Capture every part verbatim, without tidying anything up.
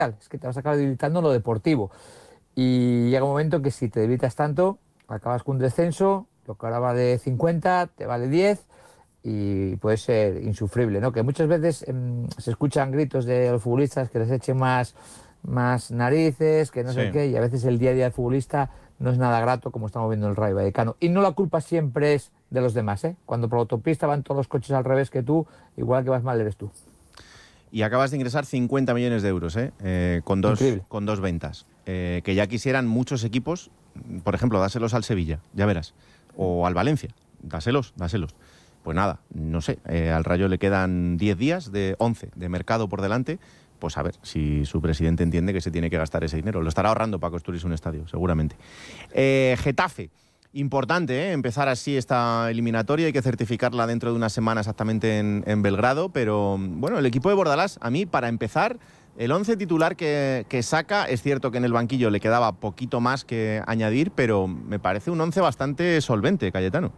es que te vas a acabar debilitando en lo deportivo. Y llega un momento que si te debilitas tanto, acabas con un descenso, lo que ahora vale cincuenta, te vale diez y puede ser insufrible, ¿no? Que muchas veces eh, se escuchan gritos de los futbolistas que les echen más, más narices, que no sé Sí. qué, y a veces el día a día del futbolista no es nada grato como estamos viendo en el Rayo Vallecano. Y no la culpa siempre es de los demás, ¿eh? Cuando por la autopista van todos los coches al revés que tú, igual que vas mal eres tú. Y acabas de ingresar cincuenta millones de euros, ¿eh? Eh, con, dos, Increíble. con dos ventas. Eh, que ya quisieran muchos equipos, por ejemplo, dáselos al Sevilla, ya verás. O al Valencia, dáselos, dáselos. Pues nada, no sé, eh, al Rayo le quedan diez días, de once de mercado por delante. Pues a ver si su presidente entiende que se tiene que gastar ese dinero. Lo estará ahorrando para construirse un estadio, seguramente. Eh, Getafe. Importante, ¿eh? Empezar así esta eliminatoria, hay que certificarla dentro de una semana exactamente en, en Belgrado, pero bueno, el equipo de Bordalás, a mí, para empezar, el once titular que, que saca, es cierto que en el banquillo le quedaba poquito más que añadir, pero me parece un once bastante solvente, Cayetano.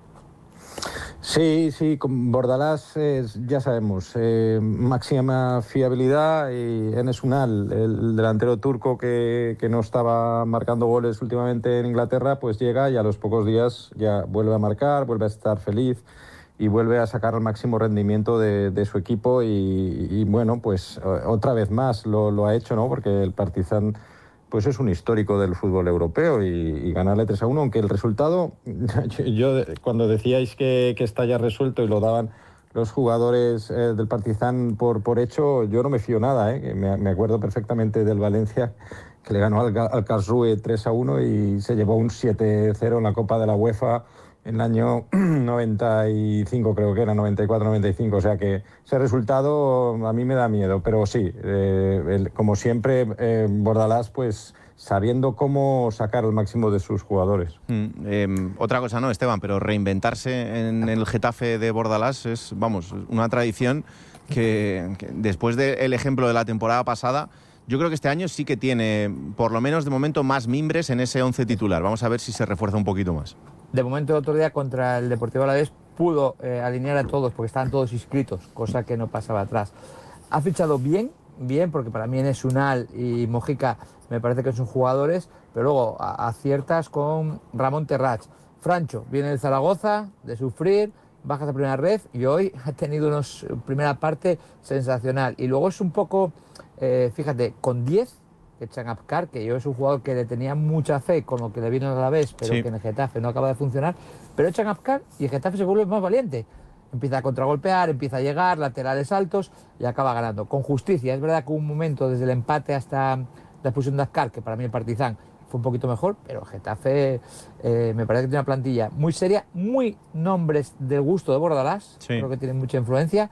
Sí, sí, con Bordalás es, ya sabemos, eh, máxima fiabilidad y Enes Unal, el delantero turco que, que no estaba marcando goles últimamente en Inglaterra, pues llega y a los pocos días ya vuelve a marcar, vuelve a estar feliz y vuelve a sacar el máximo rendimiento de, de su equipo y, y bueno, pues otra vez más lo, lo ha hecho, ¿no? Porque el Partizan pues es un histórico del fútbol europeo y, y ganarle tres a uno, aunque el resultado, yo, yo cuando decíais que, que está ya resuelto y lo daban los jugadores eh, del Partizan por, por hecho, yo no me fío nada, ¿eh? me, me acuerdo perfectamente del Valencia, que le ganó al, al Karlsruhe tres a uno y se llevó un siete cero en la Copa de la UEFA en el año noventa y cinco, creo que era, noventa y cuatro noventa y cinco, o sea que ese resultado a mí me da miedo, pero sí, eh, el, como siempre, eh, Bordalás, pues sabiendo cómo sacar el máximo de sus jugadores. Mm, eh, otra cosa no, Esteban, pero reinventarse en el Getafe de Bordalás es, vamos, una tradición que, que después del ejemplo de la temporada pasada, yo creo que este año sí que tiene, por lo menos de momento, más mimbres en ese once titular. Vamos a ver si se refuerza un poquito más. De momento, el otro día contra el Deportivo Alavés pudo eh, alinear a todos porque estaban todos inscritos, cosa que no pasaba atrás. Ha fichado bien, bien, porque para mí Enes Unal y Mojica me parece que son jugadores, pero luego a, aciertas con Ramón Terrach. Francho viene del Zaragoza, de sufrir, bajas a primera red y hoy ha tenido una primera parte sensacional. Y luego es un poco, eh, fíjate, con diez... que echan a Apcar, que yo es un jugador que le tenía mucha fe con lo que le vino a la vez, pero sí. que en el Getafe no acaba de funcionar, pero echan a Apcar y el Getafe se vuelve más valiente. Empieza a contragolpear, empieza a llegar, laterales altos y acaba ganando. Con justicia, es verdad que hubo un momento desde el empate hasta la expulsión de Apcar, que para mí el Partizan fue un poquito mejor, pero el Getafe eh, me parece que tiene una plantilla muy seria, muy nombres del gusto de Bordalás, sí. creo que tienen mucha influencia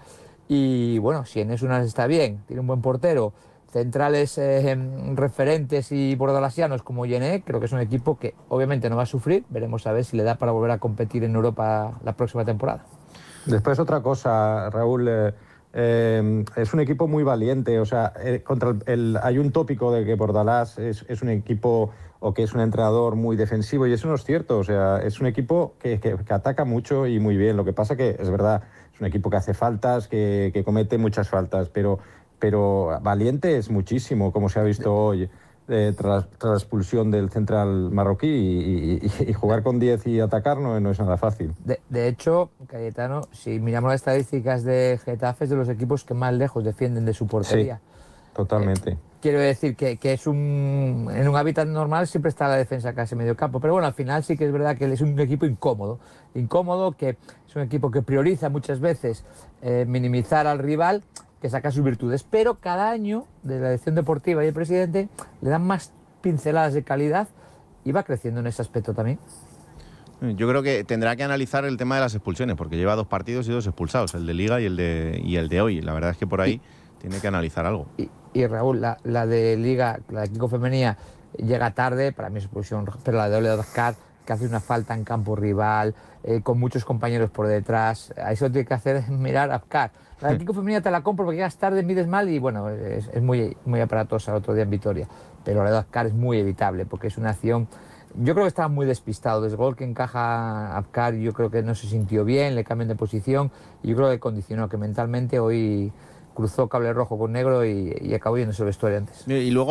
y bueno, si Enes Unal está bien, tiene un buen portero, centrales eh, referentes y bordalasianos como Yené, creo que es un equipo que obviamente no va a sufrir, veremos a ver si le da para volver a competir en Europa la próxima temporada. Después otra cosa, Raúl, eh, eh, es un equipo muy valiente, o sea, eh, contra el, el, hay un tópico de que Bordalás es, es un equipo o que es un entrenador muy defensivo y eso no es cierto, o sea, es un equipo que, que, que ataca mucho y muy bien, lo que pasa que es verdad, es un equipo que hace faltas, que, que comete muchas faltas, pero pero valiente es muchísimo, como se ha visto hoy, eh, tras, tras la expulsión del central marroquí, y, y, y jugar con diez y atacar no, no es nada fácil. De, de hecho, Cayetano, si miramos las estadísticas de Getafe, es de los equipos que más lejos defienden de su portería. Sí, totalmente. Eh, quiero decir que, que es un en un hábitat normal siempre está la defensa casi medio campo, pero bueno, al final sí que es verdad que es un equipo incómodo, incómodo, que es un equipo que prioriza muchas veces eh, minimizar al rival, que saca sus virtudes, pero cada año de la dirección deportiva y el presidente le dan más pinceladas de calidad y va creciendo en ese aspecto también. Yo creo que tendrá que analizar el tema de las expulsiones, porque lleva dos partidos y dos expulsados, el de Liga y el de, y el de hoy. La verdad es que por ahí y, tiene que analizar algo. Y, y Raúl, la, la de Liga, la de Kiko Femenía, llega tarde, para mí es expulsión, pero la de Ole Oscar, que hace una falta en campo rival, eh, con muchos compañeros por detrás, a eso tiene que hacer mirar a Apcar. La de Kiko Femenía te la compro porque llegas tarde, mides mal y bueno, es, es muy, muy aparatosa el otro día en Vitoria, pero la de Apcar es muy evitable porque es una acción. Yo creo que estaba muy despistado. Desde el gol que encaja Apcar, yo creo que no se sintió bien, le cambian de posición y yo creo que condicionó que mentalmente hoy cruzó cable rojo con negro y, y acabó yéndose al vestuario antes. Y luego